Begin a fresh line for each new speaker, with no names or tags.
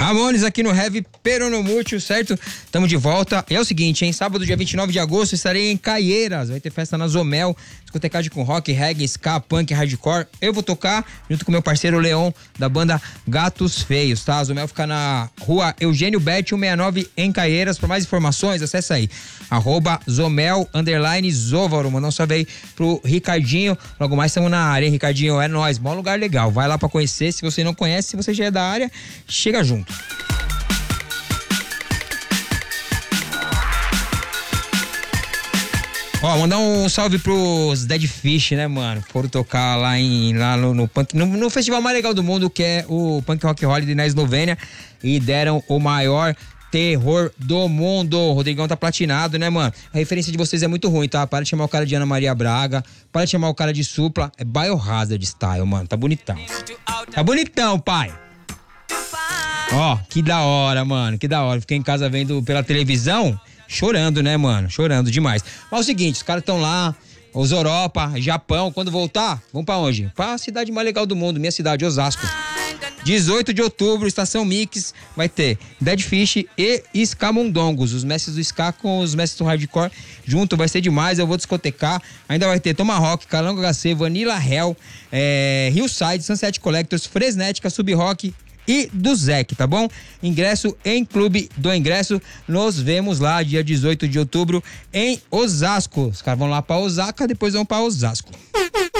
Ramones aqui no Heavy Peronomútil, certo? Tamo de volta. E é o seguinte, hein? Sábado, dia 29 de agosto, estarei em Caieiras. Vai ter festa na Zomel. Discotecagem com rock, reggae, ska, punk, hardcore. Eu vou tocar junto com meu parceiro Leon, da banda Gatos Feios, tá? A Zomel fica na rua Eugênio Bet 169 em Caieiras. Para mais informações, acessa aí. @Zomel_Zóvaro. Mandar um salve aí pro Ricardinho. Logo mais estamos na área, hein, Ricardinho? É nóis. Mó lugar legal. Vai lá pra conhecer. Se você não conhece, se você já é da área, chega junto. Ó, mandar um salve pros Dead Fish, né, mano? Foram tocar lá no punk, no festival mais legal do mundo, que é o Punk Rock Holiday na Eslovênia, e deram o maior terror do mundo. O Rodrigão tá platinado, né, mano? A referência de vocês é muito ruim, tá? Para de chamar o cara de Ana Maria Braga, para de chamar o cara de Supla. É Biohazard style, mano. Tá bonitão. Tá bonitão, pai. Ó, que da hora, mano. Que da hora. Fiquei em casa vendo pela televisão, chorando, né, mano? Chorando demais. Mas é o seguinte, os caras estão lá, os Europa, Japão. Quando voltar, vão pra onde? Pra cidade mais legal do mundo, minha cidade, Osasco. 18 de outubro, Estação Mix, vai ter Dead Fish e Scamundongos, os mestres do ska com os mestres do hardcore junto, vai ser demais, eu vou discotecar. Ainda vai ter Tomahawk, Calango HC, Vanilla Hell, Hillside, Sunset Collectors, Fresnética, Sub Rock e do Zec, tá bom? Ingresso em Clube do Ingresso. Nos vemos lá dia 18 de outubro em Osasco. Os caras vão lá pra Osaka, depois vão pra Osasco.